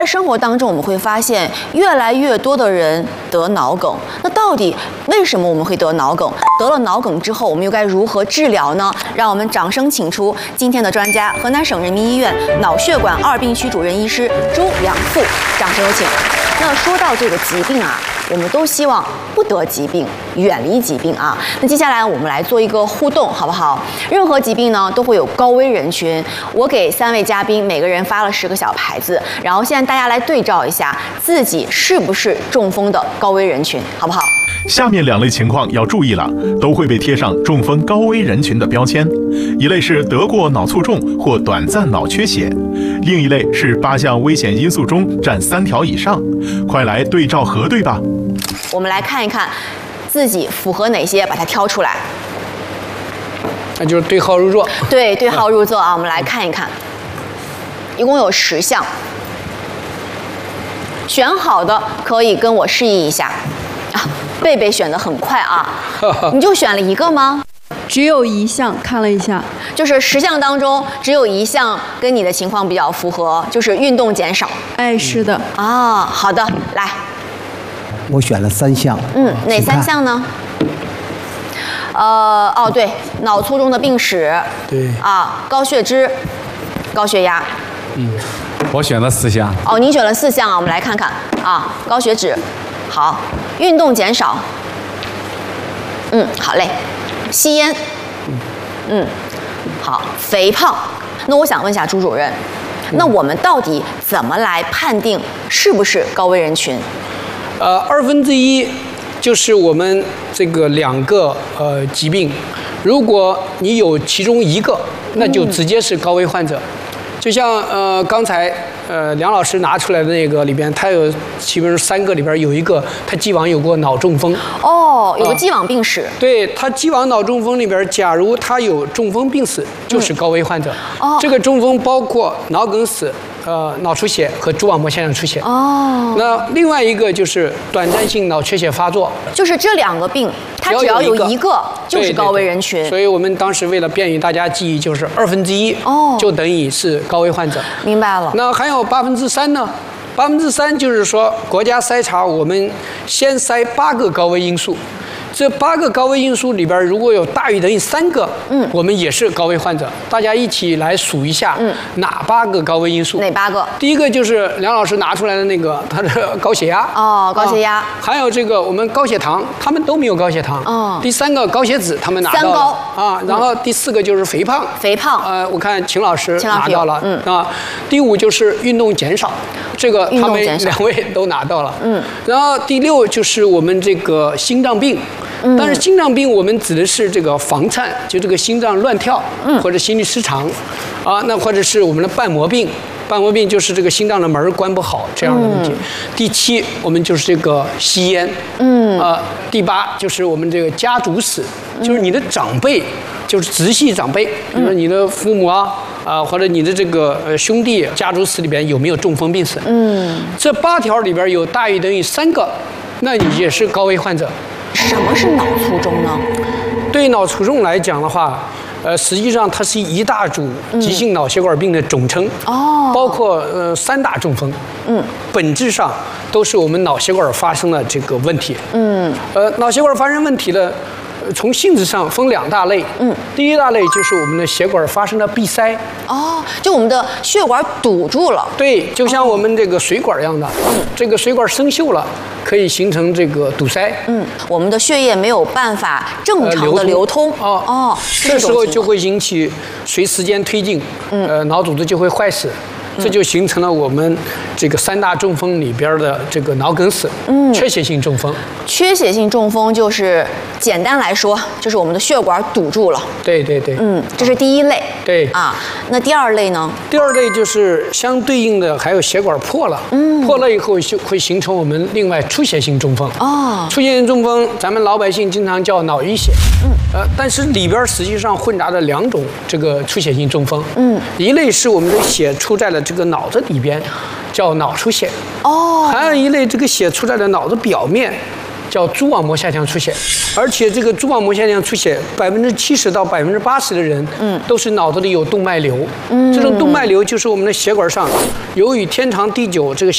在生活当中，我们会发现越来越多的人得脑梗。那到底为什么我们会得脑梗？得了脑梗之后，我们又该如何治疗呢？让我们掌声请出今天的专家，河南省人民医院脑血管二病区主任医师朱良富，掌声有请。那说到这个疾病啊，我们都希望不得疾病，远离疾病啊。那接下来我们来做一个互动，好不好？任何疾病呢都会有高危人群，我给3位嘉宾每个人发了10个小牌子，然后现在大家来对照一下自己是不是中风的高危人群，好不好？ 下面2类情况要注意了，都会被贴上中风高危人群的标签。一类是得过脑卒中或短暂脑缺血，另一类是8项危险因素中占3条以上。快来对照核对吧！ 我们来看一看自己符合哪些，把它挑出来。 那就是对号入座。 对，对号入座啊！我们来看一看，一共有10项。选好的可以跟我示意一下啊。贝贝选得很快啊，你就选了1个吗？ 只有1项，看了一下， 就是10项当中只有1项跟你的情况比较符合，就是运动减少。 哎，是的。 啊，好的，来。 我选了3项。 哪3项呢？对，脑卒中的病史。 对。 啊，高血脂，高血压。 我选了4项。 哦，你选了4项啊，我们来看看啊，高血脂。好，运动减少，好嘞，吸烟，好，肥胖。那我想问一下朱主任，那我们到底怎么来判定是不是高危人群 ？1/2就是我们这个2个疾病，如果你有其中1个，那就直接是高危患者。就像刚才梁老师拿出来的那个里边，他有基本上3个里边有1个，他既往有过脑中风。 哦，有个既往病史。 对，他既往脑中风里边，假如他有中风病史，就是高危患者。这个中风包括脑梗死、脑出血和蛛网膜现象出血。那另外一个就是短暂性脑缺血发作。 就是这2个病，它只要有1个就是高危人群。 所以我们当时为了便于大家记忆，就是1/2，就等于是高危患者。 明白了。 那还有3%呢？3%就是说国家筛查，我们先筛8个高危因素。这8个高危因素里边，如果有大于等于3个，我们也是高危患者。大家一起来数一下，哪8个高危因素？ 哪8个？ 第一个就是梁老师拿出来的那个，他的高血压。 高血压。 还有这个我们高血糖，他们都没有高血糖。第3个高血脂，他们拿到了。3高。然后第4个就是肥胖。 肥胖。 我看秦老师拿到了。第5就是运动减少，这个他们2位都拿到了。然后第6就是我们这个心脏病。但是心脏病我们指的是这个房颤，就这个心脏乱跳，或者心律失常，那或者是我们的瓣膜病。瓣膜病就是这个心脏的门关不好这样的问题。第7我们就是这个吸烟。第8就是我们这个家族史，就是你的长辈，就是直系长辈，比如说你的父母或者你的这个兄弟家族史里边有没有中风病史。这8条里边有大于等于3个，那你也是高危患者。 什么是脑卒中呢？ 对脑卒中来讲的话，实际上它是一大组急性脑血管病的总称。包括3大中风。本质上都是我们脑血管发生了这个问题。脑血管发生问题的，从性质上分2大类。第一大类就是我们的血管发生了闭塞。 就我们的血管堵住了。 对，就像我们这个水管一样的，这个水管生锈了，可以形成这个堵塞。 我们的血液没有办法正常的流通。 这时候就会引起随时间推进，脑组织就会坏死。这就形成了我们这个3大中风里边的这个脑梗死，缺血性中风。 缺血性中风就是简单来说，就是我们的血管堵住了。 对。 这是第1类。 对。 那第2类呢？ 第2类就是相对应的还有血管破了。破了以后就会形成我们另外出血性中风。出血性中风，咱们老百姓经常叫脑淤血。但是里边实际上混杂着2种这个出血性中风。一类是我们的血出在了这个脑子里边，叫脑出血。还有一类这个血出在了脑子表面，叫蛛网膜下腔出血，而且这个蛛网膜下腔出血70%到80%的人，都是脑子里有动脉瘤。这种动脉瘤就是我们的血管上，由于天长地久，这个